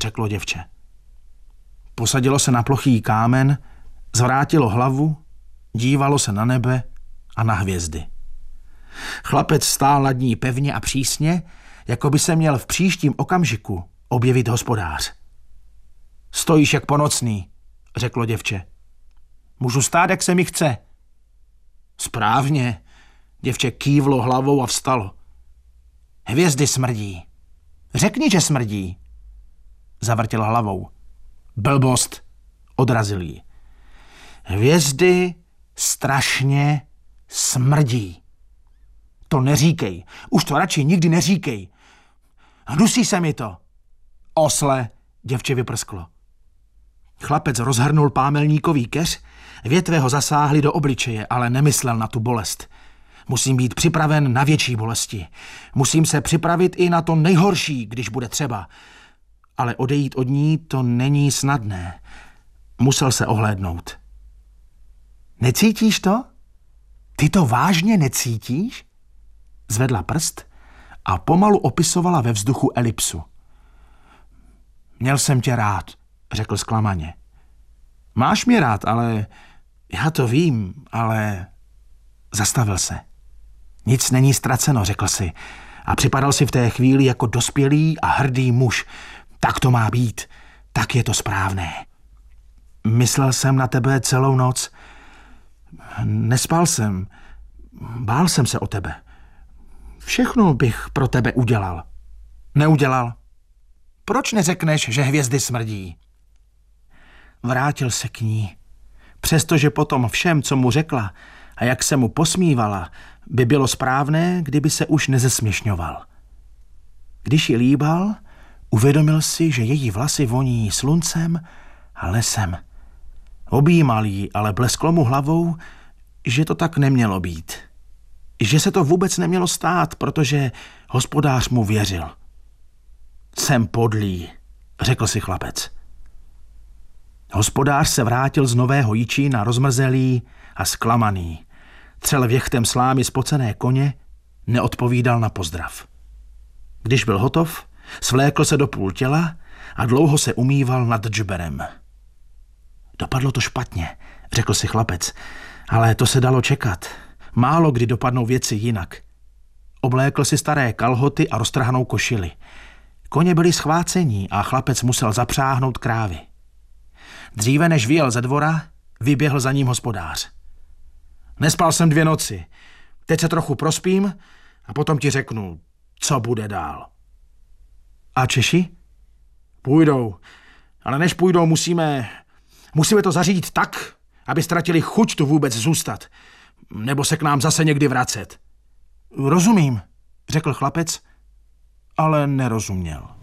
řeklo děvče. Posadilo se na plochý kámen, zvrátilo hlavu, dívalo se na nebe a na hvězdy. Chlapec stál nad ní pevně a přísně, jako by se měl v příštím okamžiku objevit hospodář. Stojíš jak ponocný, řeklo děvče. Můžu stát, jak se mi chce. Správně, děvče kývlo hlavou a vstalo. Hvězdy smrdí. Řekni, že smrdí. Zavrtěl hlavou. Blbost, odrazil jí. Hvězdy strašně smrdí. To neříkej, už to radši nikdy neříkej. Dusí se mi to. Osle, děvče vyprsklo. Chlapec rozhrnul pámelníkový keř, větve ho zasáhly do obličeje, ale nemyslel na tu bolest. Musím být připraven na větší bolesti. Musím se připravit i na to nejhorší, když bude třeba. Ale odejít od ní to není snadné. Musel se ohlédnout. Necítíš to? Ty to vážně necítíš? Zvedla prst a pomalu opisovala ve vzduchu elipsu. Měl jsem tě rád, řekl zklamaně. Máš mě rád, ale já to vím, ale... Zastavil se. Nic není ztraceno, řekl si. A připadal si v té chvíli jako dospělý a hrdý muž. Tak to má být. Tak je to správné. Myslel jsem na tebe celou noc. Nespal jsem. Bál jsem se o tebe. Všechno bych pro tebe udělal. Neudělal. Proč neřekneš, že hvězdy smrdí? Vrátil se k ní. Přestože potom všem, co mu řekla a jak se mu posmívala, by bylo správné, kdyby se už nezesměšňoval. Když ji líbal, uvědomil si, že její vlasy voní sluncem a lesem. Objímal ji, ale blesklo mu hlavou, že to tak nemělo být. Že se to vůbec nemělo stát, protože hospodář mu věřil. Jsem podlý, řekl si chlapec. Hospodář se vrátil z Nového Jičína rozmrzelý a zklamaný. Třel věchtem slámy spocené koně, neodpovídal na pozdrav. Když byl hotov, svlékl se do půl těla a dlouho se umýval nad džberem. Dopadlo to špatně, řekl si chlapec, ale to se dalo čekat. Málo kdy dopadnou věci jinak. Oblékl si staré kalhoty a roztrhanou košili. Koně byli schvácení a chlapec musel zapřáhnout krávy. Dříve než vyjel ze dvora, vyběhl za ním hospodář. Nespal jsem 2 noci. Teď se trochu prospím a potom ti řeknu, co bude dál. A Češi? Půjdou. Ale než půjdou, musíme to zařídit tak, aby ztratili chuť tu vůbec zůstat. Nebo se k nám zase někdy vracet. Rozumím, řekl chlapec, ale nerozuměl.